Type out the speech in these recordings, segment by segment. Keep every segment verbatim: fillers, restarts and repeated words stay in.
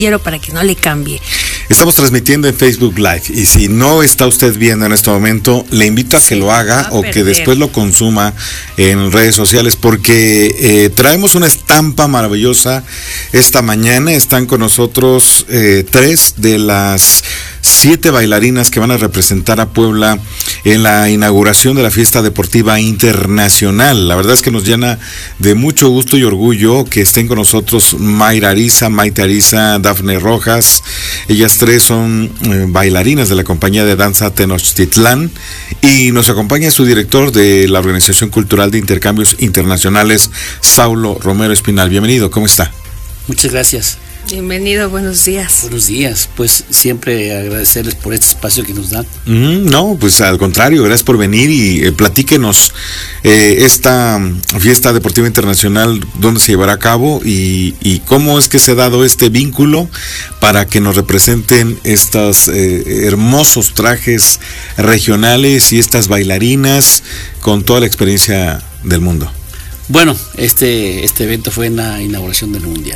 quiero para que no le cambie. Estamos transmitiendo en Facebook Live y si no está usted viendo en este momento, le invito a que lo haga o que después lo consuma en redes sociales porque eh, traemos una estampa maravillosa esta mañana. Están con nosotros eh, tres de las siete bailarinas que van a representar a Puebla en la inauguración de la Fiesta Deportiva Internacional. La verdad es que nos llena de mucho gusto y orgullo que estén con nosotros Mayra Ariza, Maite Ariza, Dafne Rojas. Ellas tres son eh, bailarinas de la compañía de danza Tenochtitlán y nos acompaña su director de la Organización Cultural de Intercambios Internacionales, Saulo Romero Espinal. Bienvenido, ¿cómo está? Muchas gracias. Bienvenido, buenos días. Buenos días, pues siempre agradecerles por este espacio que nos dan. Mm, no, pues al contrario, gracias por venir y eh, platíquenos eh, esta Fiesta Deportiva Internacional, dónde se llevará a cabo y, y cómo es que se ha dado este vínculo para que nos representen estos eh, hermosos trajes regionales y estas bailarinas con toda la experiencia del mundo. Bueno, este, este evento fue en la inauguración del Mundial.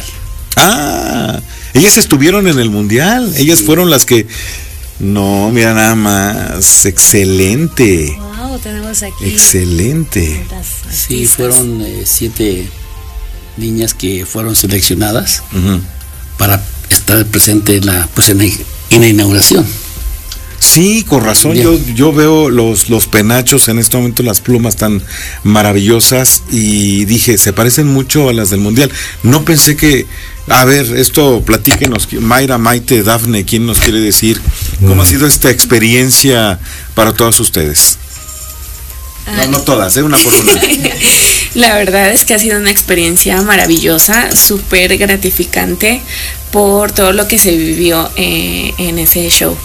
Ah, ellas estuvieron en el Mundial, sí. Ellas fueron las que... No, mira nada más, excelente. Wow, tenemos aquí. Excelente. Sí, fueron eh, siete niñas que fueron seleccionadas uh-huh. para estar presente en la, pues en la, en la inauguración. Sí, con razón, yo, yo veo los, los penachos en este momento, las plumas tan maravillosas y dije, se parecen mucho a las del Mundial. No pensé que, a ver, esto platíquenos, Mayra, Maite, Dafne, ¿quién nos quiere decir cómo ha sido esta experiencia para todas ustedes? No, no todas, ¿eh? Una por una. La verdad es que ha sido una experiencia maravillosa, súper gratificante por todo lo que se vivió eh, en ese show,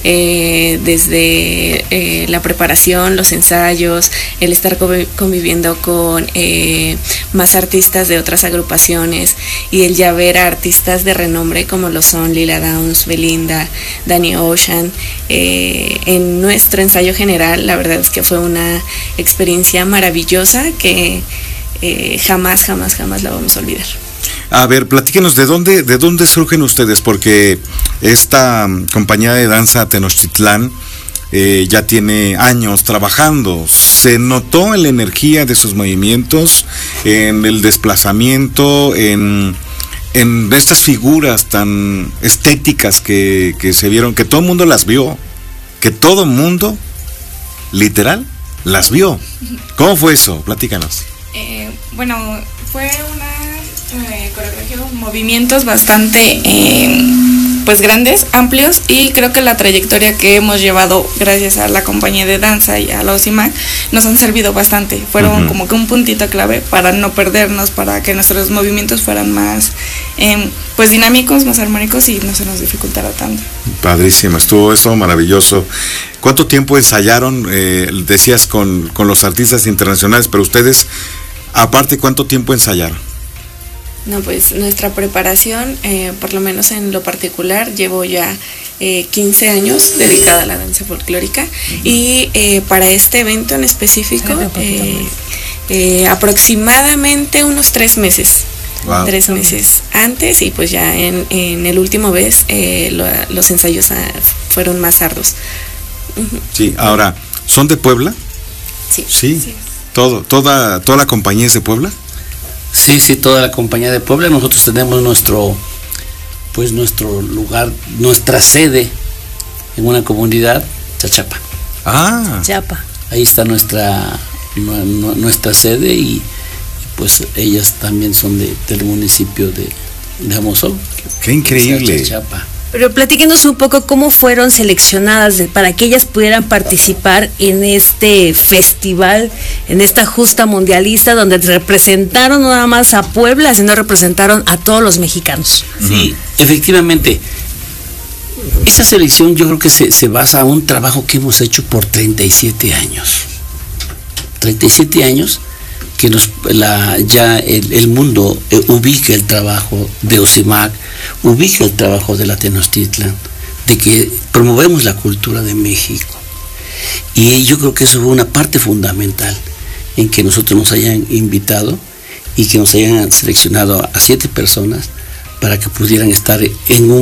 eh, desde eh, la preparación, los ensayos, el estar convi- conviviendo con eh, más artistas de otras agrupaciones y el ya ver a artistas de renombre como lo son Lila Downs, Belinda, Danny Ocean. Eh, en nuestro ensayo general, la verdad es que fue una experiencia maravillosa que eh, jamás, jamás, jamás la vamos a olvidar. A ver, platíquenos de dónde, de dónde surgen ustedes, porque esta um, compañía de danza Tenochtitlán eh, ya tiene años trabajando. Se notó en la energía de sus movimientos, en el desplazamiento, en, en estas figuras tan estéticas que, que se vieron, que todo el mundo las vio, que todo el mundo, literal, las vio. ¿Cómo fue eso? Platícanos. Eh, bueno, fue una eh, coreografía, movimientos bastante eh, pues grandes, amplios, y creo que la trayectoria que hemos llevado gracias a la compañía de danza y a la OCIMAC nos han servido bastante. Fueron uh-huh. como que un puntito clave para no perdernos, para que nuestros movimientos fueran más eh, pues dinámicos, más armónicos y no se nos dificultara tanto. Padrísimo, estuvo esto maravilloso. ¿Cuánto tiempo ensayaron? Eh, decías con, con los artistas internacionales, pero ustedes, aparte, ¿cuánto tiempo ensayaron? No, pues nuestra preparación, eh, por lo menos en lo particular, llevo ya eh, quince años dedicada a la danza folclórica uh-huh. y eh, para este evento en específico, eh, eh, aproximadamente unos tres meses. Wow. Tres meses antes y pues ya en, en el último vez eh, lo, los ensayos a, fueron más arduos. Uh-huh. Sí, ahora, ¿son de Puebla? Sí. Sí. sí. Todo, toda, toda la compañía es de Puebla. Sí, sí, toda la compañía de Puebla. Nosotros tenemos nuestro, pues nuestro lugar, nuestra sede en una comunidad, Chachapa. Ah. Chapa. Ahí está nuestra, nu, nuestra sede y, y pues ellas también son de, del municipio de, de Amozó. Qué increíble. Chachapa. Pero platíquenos un poco cómo fueron seleccionadas de, para que ellas pudieran participar en este festival, en esta justa mundialista, donde representaron no nada más a Puebla, sino representaron a todos los mexicanos. Sí, uh-huh. efectivamente. Esa selección yo creo que se, se basa en un trabajo que hemos hecho por treinta y siete años. treinta y siete años que nos, la, ya el, el mundo eh, ubica el trabajo de OCIMAC, ubica el trabajo de la Tenochtitlan, de que promovemos la cultura de México. Y yo creo que eso fue una parte fundamental en que nosotros nos hayan invitado y que nos hayan seleccionado a siete personas para que pudieran estar en un